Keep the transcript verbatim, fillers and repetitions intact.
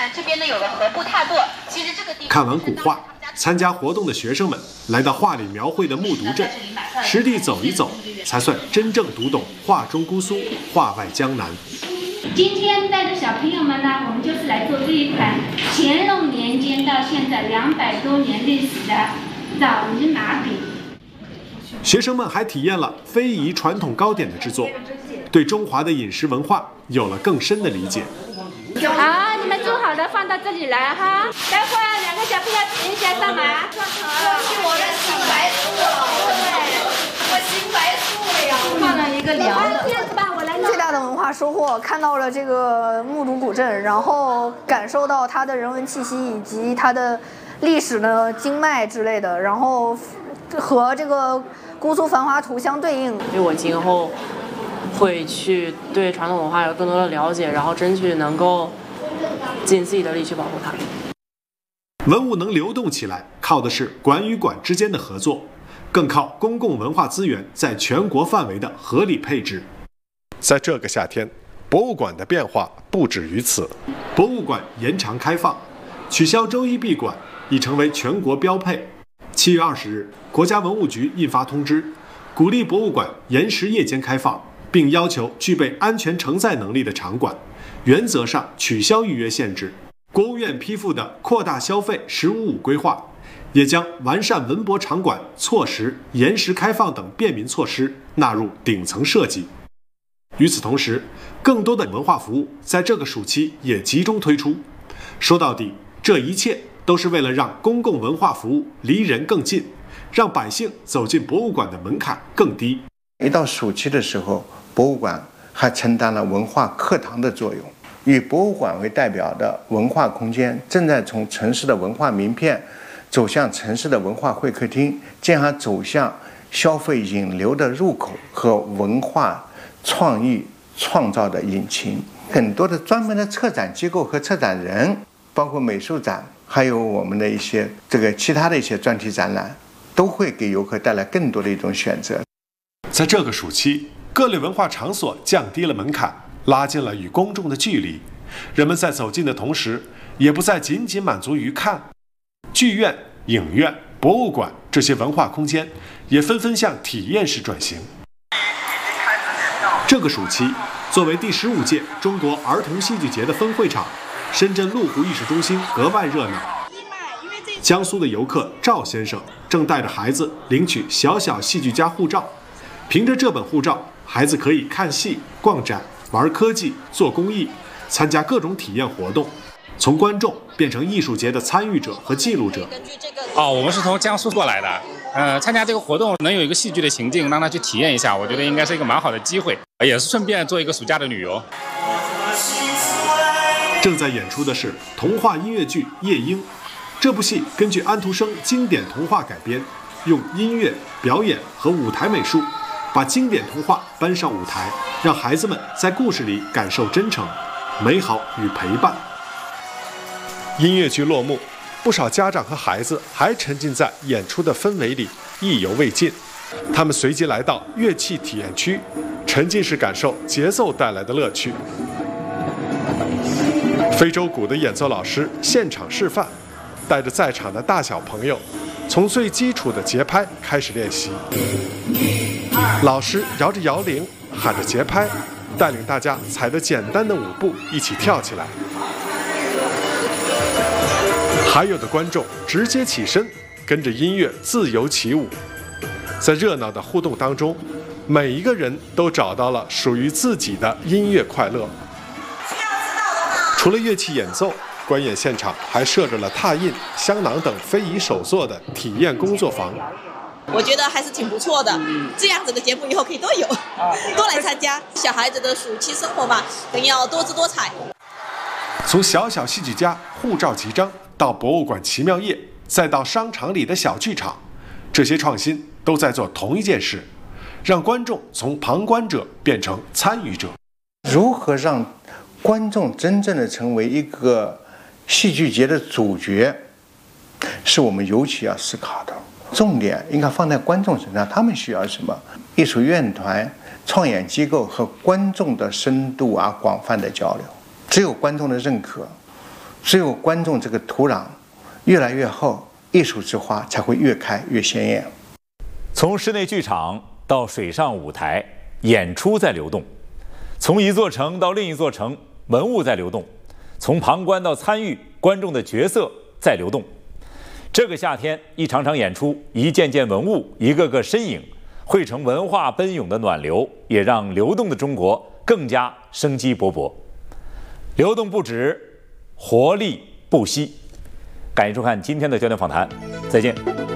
看这边呢有个河步踏垛，其实这个地方看完古画，参加活动的学生们来到画里描绘的木渎镇，实地走一走，才算真正读懂画中姑苏，画外江南。 今天带着小朋友们呢，我们就是来做这一款乾隆年间到现在两百多年历史的枣泥麻饼。 学生们还体验了非遗传统糕点的制作，对中华的饮食文化有了更深的理解。 好，你们做好了放到这里来哈。待会儿两个小朋友点一下上来。 这是我的新白素了，对，我新白素了呀。 放了一个凉的。 最大的文化收获，看到了这个木渎古镇，然后感受到它的人文气息以及它的历史的经脉之类的，然后和这个姑苏繁华图相对应。 因为我今后会去对传统文化有更多的了解，然后争取能够尽自己的力去保护它。 文物能流动起来，靠的是馆与馆之间的合作，更靠公共文化资源在全国范围的合理配置。在这个夏天，博物馆的变化不止于此。博物馆延长开放，取消周一闭馆已成为全国标配。七月二十日，国家文物局印发通知，鼓励博物馆延时夜间开放，并要求具备安全承载能力的场馆，原则上取消预约限制。国务院批复的扩大消费“十五五”规划，也将完善文博场馆错时、延时开放等便民措施纳入顶层设计。与此同时，更多的文化服务在这个暑期也集中推出。说到底，这一切都是为了让公共文化服务离人更近，让百姓走进博物馆的门槛更低。 一到暑期的时候，博物馆还承担了文化课堂的作用。以博物馆为代表的文化空间正在从城市的文化名片走向城市的文化会客厅，进而走向消费引流的入口和文化创意创造的引擎。很多的专门的策展机构和策展人，包括美术展，还有我们的一些这个其他的一些专题展览，都会给游客带来更多的一种选择。 在这个暑期，各类文化场所降低了门槛，拉近了与公众的距离。人们在走近的同时，也不再仅仅满足于看。剧院、影院、博物馆这些文化空间也纷纷向体验式转型。这个暑期，作为第十五届中国儿童戏剧节的分会场，深圳麓湖艺术中心格外热闹。江苏的游客赵先生正带着孩子领取小小戏剧家护照，凭着这本护照，孩子可以看戏、逛展、玩科技、做公益，参加各种体验活动，从观众变成艺术节的参与者和记录者。 哦，我们是从江苏过来的，呃，参加这个活动能有一个戏剧的情境，让他去体验一下，我觉得应该是一个蛮好的机会，也是顺便做一个暑假的旅游。 正在演出的是童话音乐剧《夜莺》，这部戏根据安徒生经典童话改编，用音乐、表演和舞台美术，把经典童话搬上舞台，让孩子们在故事里感受真诚、美好与陪伴。音乐剧落幕，不少家长和孩子还沉浸在演出的氛围里，意犹未尽。他们随即来到乐器体验区，沉浸式感受节奏带来的乐趣。非洲鼓的演奏老师现场示范，带着在场的大小朋友，从最基础的节拍开始练习。老师摇着摇铃，喊着节拍，带领大家踩着简单的舞步一起跳起来。还有的观众直接起身，跟着音乐自由起舞。在热闹的互动当中，每一个人都找到了属于自己的音乐快乐。除了乐器演奏，观演现场还设置了拓印、香囊等非遗手作的体验工作坊。 我觉得还是挺不错的，这样子的节目以后可以都有，多来参加。小孩子的暑期生活嘛，更要多姿多彩。 从小小戏剧家护照集章到博物馆奇妙夜，再到商场里的小剧场，这些创新都在做同一件事，让观众从旁观者变成参与者。 如何让观众真正的成为一个戏剧节的主角，是我们尤其要思考的。重点应该放在观众身上，他们需要什么？艺术院团、创演机构和观众的深度啊、广泛的交流。只有观众的认可， 只有观众这个土壤越来越厚，艺术之花才会越开越鲜艳。 从室内剧场到水上舞台，演出在流动；从一座城到另一座城，文物在流动；从旁观到参与，观众的角色在流动。这个夏天，一场场演出，一件件文物，一个个身影，汇成文化奔涌的暖流，也让流动的中国更加生机勃勃。流动不止，活力不息。感谢收看今天的焦点访谈，再见。